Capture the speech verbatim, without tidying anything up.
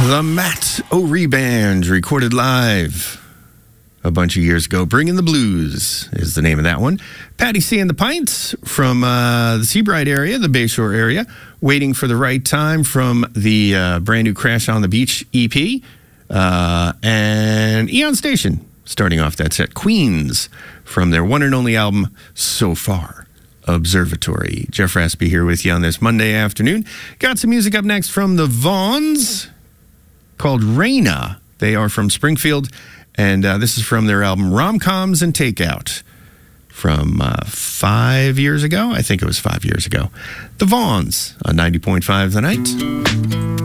The Matt O'Ree Band, recorded live a bunch of years ago. Bringing the Blues is the name of that one. Patty C and the Pints from uh, the Seabright area, the Bayshore area. Waiting for the Right Time from the uh, brand new Crash on the Beach E P. Uh, and Eon Station, starting off that set. Queens from their one and only album, So Far, Observatory. Jeff Raspy here with you on this Monday afternoon. Got some music up next from the Vaughns called Raina. They are from Springfield, and uh, this is from their album Rom-Coms and Takeout from uh, five years ago. I think it was five years ago. The Vaughns on ninety point five The Night.